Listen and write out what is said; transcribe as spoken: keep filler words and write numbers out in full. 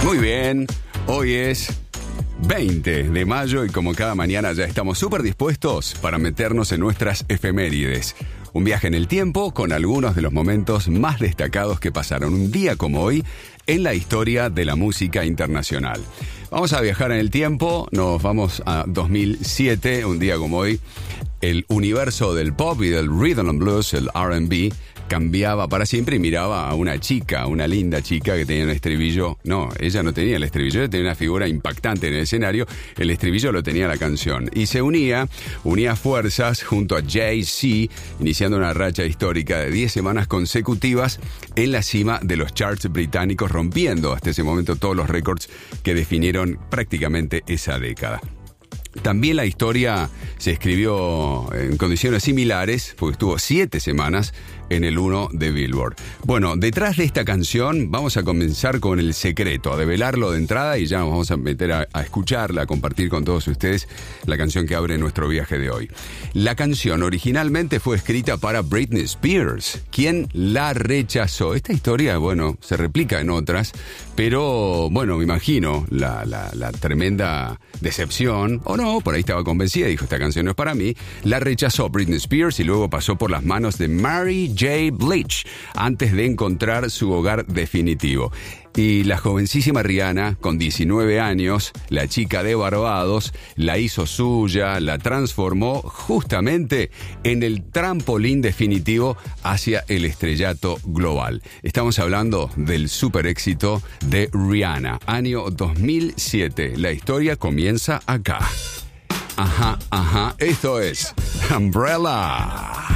Muy bien, hoy es veinte de mayo y como cada mañana ya estamos súper dispuestos para meternos en nuestras efemérides. Un viaje en el tiempo con algunos de los momentos más destacados que pasaron un día como hoy en la historia de la música internacional. Vamos a viajar en el tiempo, nos vamos a dos mil siete, un día como hoy. El universo del pop y del rhythm and blues, el R and B, cambiaba para siempre y miraba a una chica, una linda chica que tenía un estribillo. No, ella no tenía el estribillo, ella tenía una figura impactante en el escenario. El estribillo lo tenía la canción. Y se unía, unía fuerzas junto a Jay-Z, iniciando una racha histórica de diez semanas consecutivas en la cima de los charts británicos, rompiendo hasta ese momento todos los récords que definieron prácticamente esa década. También la historia se escribió en condiciones similares, porque estuvo siete semanas en el uno de Billboard. Bueno, detrás de esta canción vamos a comenzar con el secreto, a develarlo de entrada y ya nos vamos a meter a, a escucharla, a compartir con todos ustedes la canción que abre nuestro viaje de hoy. La canción originalmente fue escrita para Britney Spears, quien la rechazó. Esta historia, bueno, se replica en otras, pero bueno, me imagino la, la, la tremenda decepción, o no, por ahí estaba convencida, dijo, esta canción no es para mí. La rechazó Britney Spears y luego pasó por las manos de Mary J. Blige antes de encontrar su hogar definitivo. Y la jovencísima Rihanna, con diecinueve años, la chica de Barbados, la hizo suya, la transformó justamente en el trampolín definitivo hacia el estrellato global. Estamos hablando del super éxito de Rihanna, año dos mil siete. La historia comienza acá. Ajá, ajá, esto es Umbrella.